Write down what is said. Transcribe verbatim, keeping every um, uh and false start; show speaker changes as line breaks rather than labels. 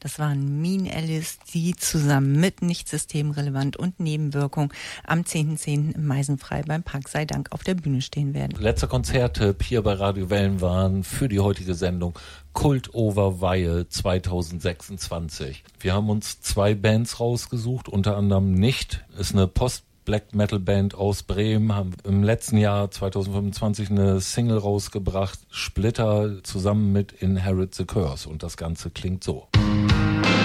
Das waren Mean Alice, die zusammen mit Nicht systemrelevant und Nebenwirkung am zehnten zehnten im Meisenfrei beim Park sei Dank auf der Bühne stehen werden.
Letzter Konzerttipp hier bei Radio Wellenwahn für die heutige Sendung: Kult over Weihe zwanzig sechsundzwanzig. Wir haben uns zwei Bands rausgesucht, unter anderem Nicht, ist eine Post Black Metal Band aus Bremen, haben im letzten Jahr zwanzig fünfundzwanzig eine Single rausgebracht, Splitter, zusammen mit Inherit the Curse, und das Ganze klingt so.